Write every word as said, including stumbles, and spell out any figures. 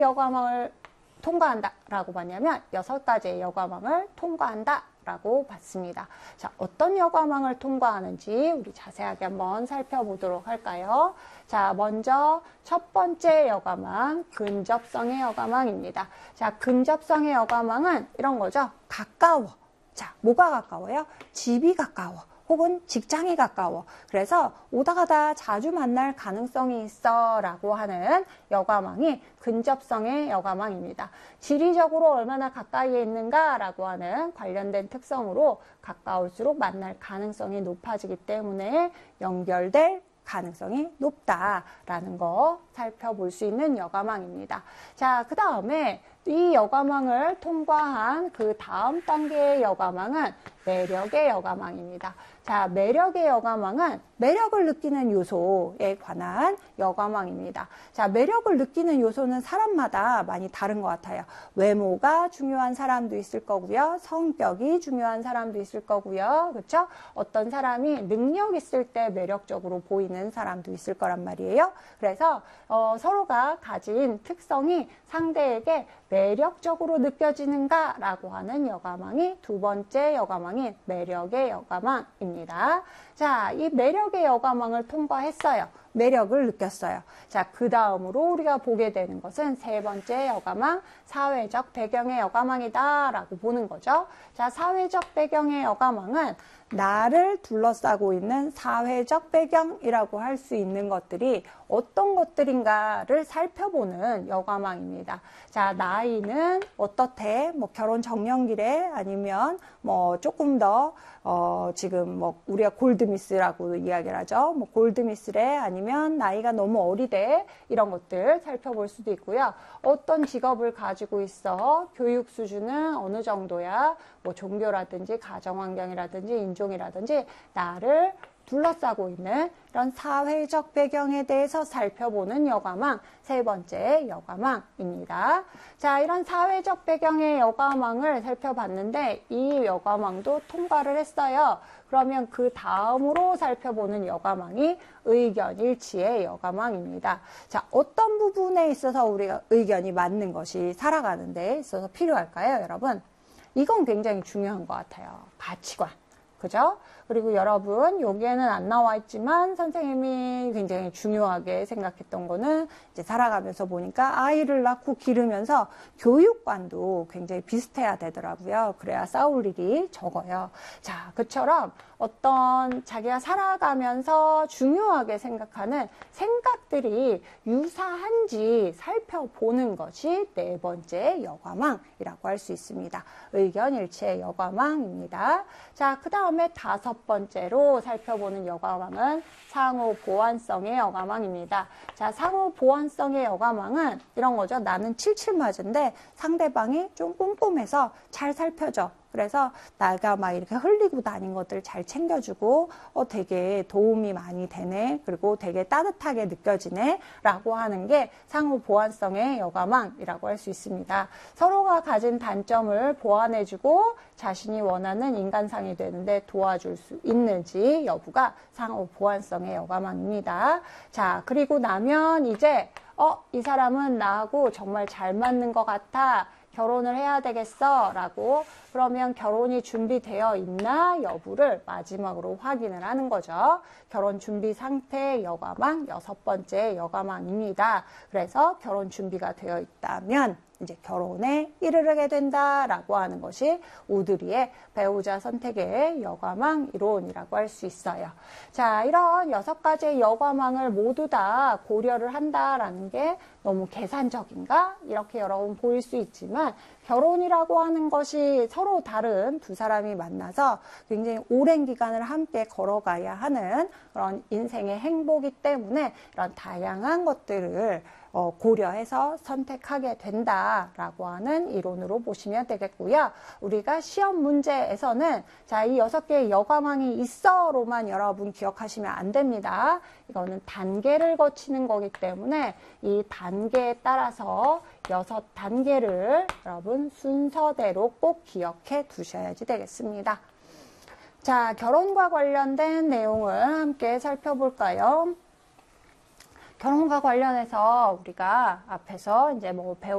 여과망을 통과한다 라고 봤냐면 여섯 가지의 여과망을 통과한다 라고 봤습니다. 자, 어떤 여과망을 통과하는지 우리 자세하게 한번 살펴보도록 할까요? 자, 먼저 첫 번째 여과망, 근접성의 여과망입니다. 자, 근접성의 여과망은 이런 거죠. 가까워. 자, 뭐가 가까워요? 집이 가까워. 혹은 직장이 가까워. 그래서 오다 가다 자주 만날 가능성이 있어 라고 하는 여과망이 근접성의 여과망입니다. 지리적으로 얼마나 가까이에 있는가 라고 하는 관련된 특성으로 가까울수록 만날 가능성이 높아지기 때문에 연결될 가능성이 높다라는 거 살펴볼 수 있는 여과망입니다. 자, 그 다음에 이 여과망을 통과한 그 다음 단계의 여과망은 매력의 여과망입니다. 자, 매력의 여과망은 매력을 느끼는 요소에 관한 여과망입니다. 자, 매력을 느끼는 요소는 사람마다 많이 다른 것 같아요. 외모가 중요한 사람도 있을 거고요. 성격이 중요한 사람도 있을 거고요. 그렇죠? 어떤 사람이 능력 있을 때 매력적으로 보이는 사람도 있을 거란 말이에요. 그래서 어, 서로가 가진 특성이 상대에게 매력적으로 느껴지는가 라고 하는 여과망이 두 번째 여과망인 매력의 여과망입니다. 자, 이 매력의 여과망을 통과했어요. 매력을 느꼈어요. 자, 그 다음으로 우리가 보게 되는 것은 세 번째 여과망, 사회적 배경의 여과망이다 라고 보는 거죠. 자, 사회적 배경의 여과망은 나를 둘러싸고 있는 사회적 배경이라고 할 수 있는 것들이 어떤 것들인가를 살펴보는 여과망입니다. 자, 나이는 어떻대? 뭐 결혼 적령기래? 아니면 뭐 조금 더 어, 지금 뭐 우리가 골드미스라고 이야기를 하죠. 뭐 골드미스래? 아니면 나이가 너무 어리대? 이런 것들 살펴볼 수도 있고요. 어떤 직업을 가지고 있어? 교육 수준은 어느 정도야? 뭐 종교라든지 가정환경이라든지 인종이라든지 나를 둘러싸고 있는 이런 사회적 배경에 대해서 살펴보는 여과망, 세 번째 여과망입니다. 자, 이런 사회적 배경의 여과망을 살펴봤는데 이 여과망도 통과를 했어요. 그러면 그 다음으로 살펴보는 여과망이 의견일치의 여과망입니다. 자, 어떤 부분에 있어서 우리가 의견이 맞는 것이 살아가는 데 있어서 필요할까요, 여러분? 이건 굉장히 중요한 것 같아요. 가치관. 그죠? 그리고 여러분, 여기에는 안 나와 있지만 선생님이 굉장히 중요하게 생각했던 거는 이제 살아가면서 보니까 아이를 낳고 기르면서 교육관도 굉장히 비슷해야 되더라고요. 그래야 싸울 일이 적어요. 자, 그처럼 어떤 자기가 살아가면서 중요하게 생각하는 생각들이 유사한지 살펴보는 것이 네 번째 여과망이라고 할 수 있습니다. 의견일치의 여과망입니다. 자, 그 다음에 다섯 번째로 살펴보는 여과망은 상호 보완성의 여과망입니다. 자, 상호 보완성의 여과망은 이런 거죠. 나는 칠칠 맞은데 상대방이 좀 꼼꼼해서 잘 살펴줘. 그래서 나가 막 이렇게 흘리고 다닌 것들 잘 챙겨주고 어 되게 도움이 많이 되네. 그리고 되게 따뜻하게 느껴지네. 라고 하는 게 상호 보완성의 여과망이라고 할 수 있습니다. 서로가 가진 단점을 보완해주고 자신이 원하는 인간상이 되는데 도와줄 수 있는지 여부가 상호 보완성의 여과망입니다. 자, 그리고 나면 이제 어, 이 사람은 나하고 정말 잘 맞는 것 같아. 결혼을 해야 되겠어 라고 그러면 결혼이 준비되어 있나 여부를 마지막으로 확인을 하는 거죠. 결혼 준비 상태 여과망 여섯 번째 여과망입니다. 그래서 결혼 준비가 되어 있다면 이제 결혼에 이르게 된다라고 하는 것이 오드리의 배우자 선택의 여과망 이론이라고 할 수 있어요. 자, 이런 여섯 가지의 여과망을 모두 다 고려를 한다라는 게 너무 계산적인가? 이렇게 여러분 보일 수 있지만 결혼이라고 하는 것이 서로 다른 두 사람이 만나서 굉장히 오랜 기간을 함께 걸어가야 하는 그런 인생의 행보기 때문에 이런 다양한 것들을 어, 고려해서 선택하게 된다라고 하는 이론으로 보시면 되겠고요. 우리가 시험 문제에서는 자, 이 여섯 개의 여과망이 있어로만 여러분 기억하시면 안 됩니다. 이거는 단계를 거치는 거기 때문에 이 단계에 따라서 여섯 단계를 여러분 순서대로 꼭 기억해 두셔야지 되겠습니다. 자, 결혼과 관련된 내용을 함께 살펴볼까요? 결혼과 관련해서 우리가 앞에서 이제 뭐 배우